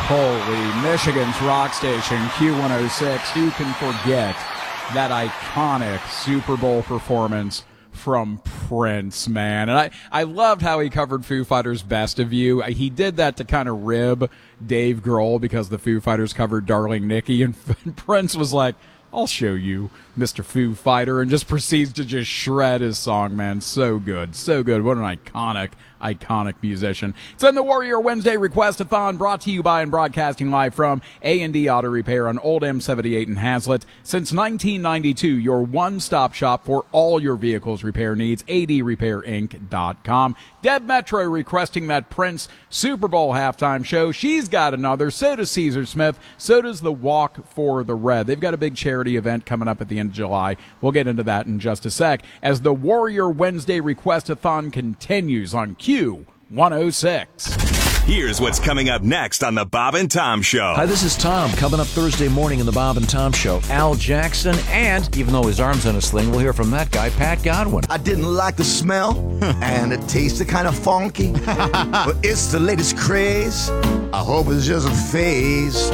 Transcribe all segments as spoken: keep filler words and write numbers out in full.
Holy, Michigan's rock station, Q one oh six. Who can forget that iconic Super Bowl performance from Prince, man? And I, I loved how he covered Foo Fighters' Best of You. He did that to kind of rib Dave Grohl because the Foo Fighters covered Darling Nikki, and Prince was like, I'll show you, Mister Foo Fighter, and just proceeds to just shred his song, man. So good, so good. What an iconic, iconic musician. It's in the Warrior Wednesday Request-a-thon, brought to you by and broadcasting live from A and D Auto Repair on Old M seventy-eight in Hazlitt. Since nineteen ninety-two, your one-stop shop for all your vehicles repair needs, A D repair inc dot com. Deb Metro requesting that Prince Super Bowl halftime show. She's got another. So does Caesar Smith. So does the Walk for the Red. They've got a big charity event coming up at the end of July. We'll get into that in just a sec as the Warrior Wednesday Request-a-thon continues on Q one oh six. Here's what's coming up next on the Bob and Tom Show. Hi, this is Tom. Coming up Thursday morning in the Bob and Tom Show, Al Jackson, and even though his arm's in a sling, we'll hear from that guy, Pat Godwin. I didn't like the smell, and it tasted kind of funky, but it's the latest craze. I hope it's just a phase.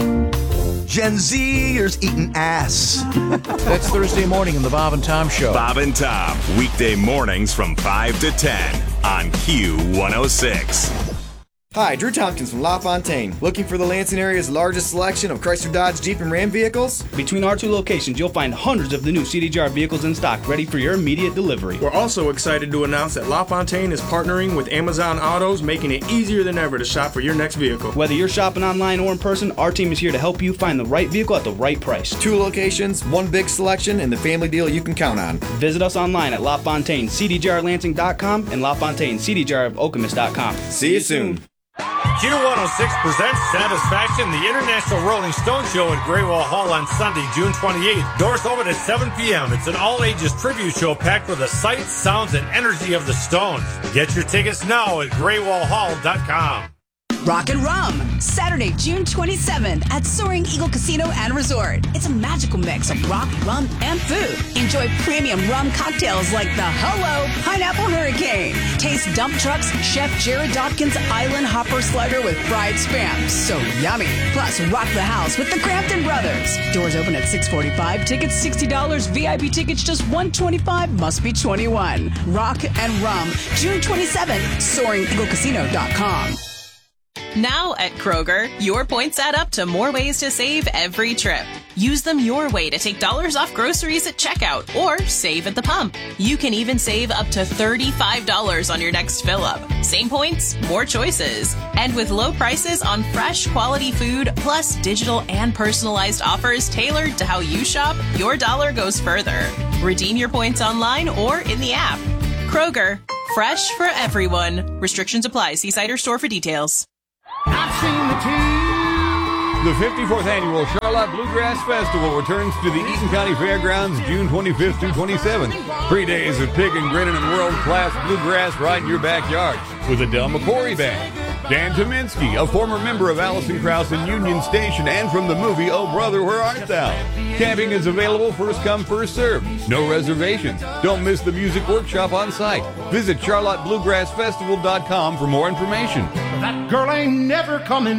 Gen Zers eating ass. That's Thursday morning in the Bob and Tom Show. Bob and Tom, weekday mornings from five to ten on Q one oh six. Hi, Drew Tompkins from LaFontaine. Looking for the Lansing area's largest selection of Chrysler, Dodge, Jeep, and Ram vehicles? Between our two locations, you'll find hundreds of the new C D J R vehicles in stock, ready for your immediate delivery. We're also excited to announce that LaFontaine is partnering with Amazon Autos, making it easier than ever to shop for your next vehicle. Whether you're shopping online or in person, our team is here to help you find the right vehicle at the right price. Two locations, one big selection, and the family deal you can count on. Visit us online at LaFontaine C D J R Lansing dot com and LaFontaine C D J R Okemos dot com. See you soon. Q one oh six presents Satisfaction, the International Rolling Stone Show at Graywall Hall on Sunday, June twenty-eighth. Doors open at seven p.m. It's an all-ages tribute show packed with the sights, sounds, and energy of the Stones. Get your tickets now at graywall hall dot com. Rock and Rum, Saturday, June twenty-seventh at Soaring Eagle Casino and Resort. It's a magical mix of rock, rum, and food. Enjoy premium rum cocktails like the Hello Pineapple Hurricane. Taste Dump Truck's Chef Jared Dawkins Island Hopper Slider with fried spam. So yummy. Plus, rock the house with the Crampton Brothers. Doors open at six forty-five. Tickets sixty dollars. V I P tickets just one hundred twenty-five dollars. Must be twenty-one. Rock and Rum, June twenty-seventh, soaring eagle casino dot com. Now at Kroger, your points add up to more ways to save every trip. Use them your way to take dollars off groceries at checkout or save at the pump. You can even save up to thirty-five dollars on your next fill-up. Same points, more choices. And with low prices on fresh, quality food, plus digital and personalized offers tailored to how you shop, your dollar goes further. Redeem your points online or in the app. Kroger, fresh for everyone. Restrictions apply. See site or store for details. I've seen the team. The fifty-fourth Annual Charlotte Bluegrass Festival returns to the Eaton County Fairgrounds June twenty-fifth through twenty-seventh. Three days of picking, grinning, and world-class bluegrass right in your backyard with the Del McCoury Band. Dan Tominski, a former member of Alison Krauss and Union Station and from the movie Oh Brother, Where Art Thou? Camping is available first come, first served. No reservations. Don't miss the music workshop on site. Visit charlotte bluegrass festival dot com for more information. That girl ain't never coming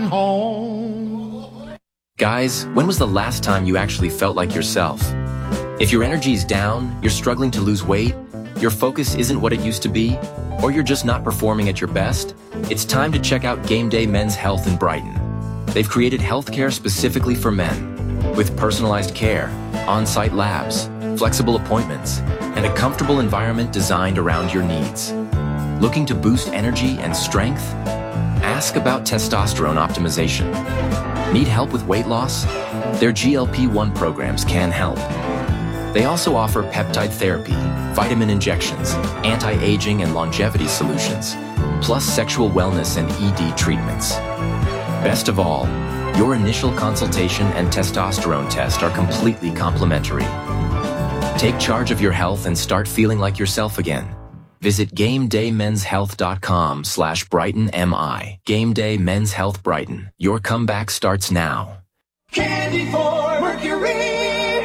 home. Guys, when was the last time you actually felt like yourself? If your energy's down, you're struggling to lose weight, your focus isn't what it used to be, or you're just not performing at your best, it's time to check out Game Day Men's Health in Brighton. They've created healthcare specifically for men, with personalized care, on-site labs, flexible appointments, and a comfortable environment designed around your needs. Looking to boost energy and strength? Ask about testosterone optimization. Need help with weight loss? Their G L P one programs can help. They also offer peptide therapy, vitamin injections, anti-aging and longevity solutions, plus sexual wellness and E D treatments. Best of all, your initial consultation and testosterone test are completely complimentary. Take charge of your health and start feeling like yourself again. Visit game day mens health dot com slash Brighton M I. Game Day Men's Health Brighton. Your comeback starts now. Candy for Mercury.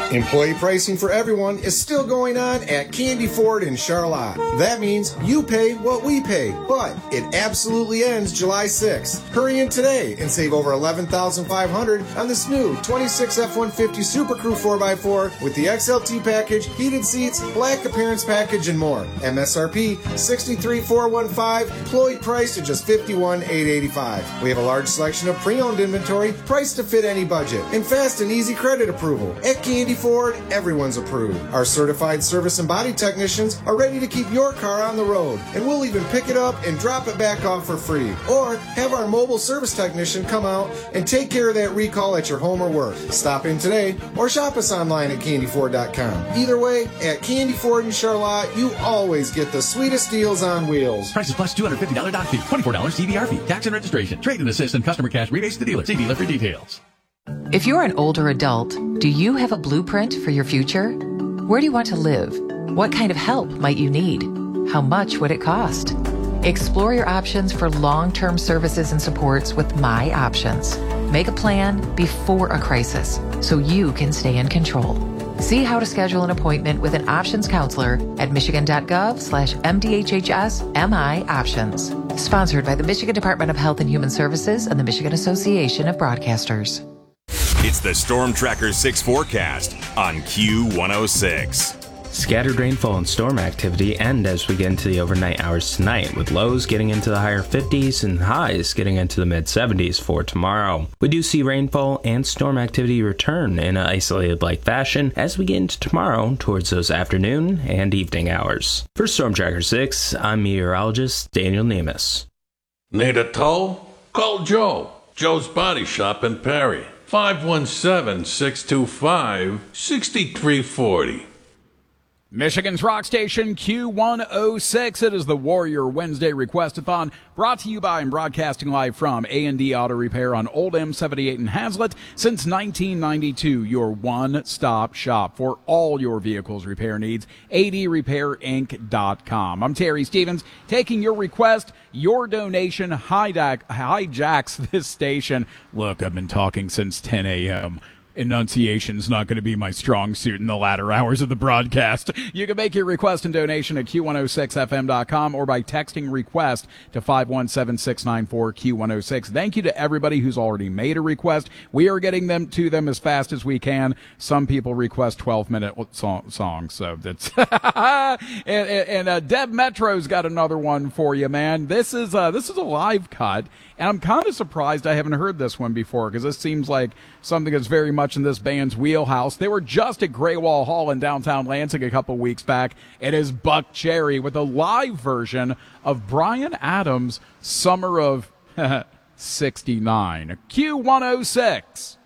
Employee pricing for everyone is still going on at Candy Ford in Charlotte. That means you pay what we pay, but it absolutely ends July sixth. Hurry in today and save over eleven thousand five hundred dollars on this new twenty-six F one fifty Super Crew four by four with the X L T package, heated seats, black appearance package, and more. M S R P sixty-three thousand four hundred fifteen, employee price at just fifty-one thousand eight hundred eighty-five. We have a large selection of pre-owned inventory priced to fit any budget and fast and easy credit approval. At Candy Ford, everyone's approved. Our certified service and body technicians are ready to keep your car on the road, and we'll even pick it up and drop it back off for free. Or have our mobile service technician come out and take care of that recall at your home or work. Stop in today or shop us online at candy ford dot com. Either way, at Candy Ford in Charlotte, you always get the sweetest deals on wheels. Prices plus two hundred fifty dollars doc fee, twenty-four dollars C V R fee, tax and registration, trade and assist, and customer cash rebates to dealer. See dealer for details. If you're an older adult, do you have a blueprint for your future? Where do you want to live? What kind of help might you need? How much would it cost? Explore your options for long-term services and supports with My Options. Make a plan before a crisis so you can stay in control. See how to schedule an appointment with an options counselor at michigan.gov slash MDHHS MI Options. Sponsored by the Michigan Department of Health and Human Services and the Michigan Association of Broadcasters. It's the Storm Tracker six forecast on Q one oh six. Scattered rainfall and storm activity end as we get into the overnight hours tonight, with lows getting into the higher fifties and highs getting into the mid seventies for tomorrow. We do see rainfall and storm activity return in an isolated like fashion as we get into tomorrow towards those afternoon and evening hours. For Storm Tracker six, I'm meteorologist Daniel Nemus. Need a tow? Call Joe. Joe's Body Shop in Perry. five one seven, six two five, six three four zero. Michigan's Rock Station Q one oh six. It is the Warrior Wednesday Requestathon, brought to you by and broadcasting live from A and D Auto Repair on Old M seventy-eight in Hazlet since nineteen ninety-two. Your one-stop shop for all your vehicles repair needs. A D repair inc dot com. I'm Terry Stevens, taking your request. Your donation hijack, hijacks this station. Look, I've been talking since ten a.m. Enunciation's not going to be my strong suit in the latter hours of the broadcast. You can make your request and donation at Q one oh six F M dot com or by texting request to five one seven, six nine four, Q one oh six. Thank you to everybody who's already made a request. We are getting them to them as fast as we can. Some people request twelve-minute song, songs, so that's... and and uh, Deb Metro's got another one for you, man. This is, uh, this is a live cut, and I'm kind of surprised I haven't heard this one before, because this seems like something that's very much in this band's wheelhouse. They were just at Graywall Hall in downtown Lansing a couple weeks back. It is Buck Cherry with a live version of Bryan Adams' Summer of sixty-nine. Q one oh six.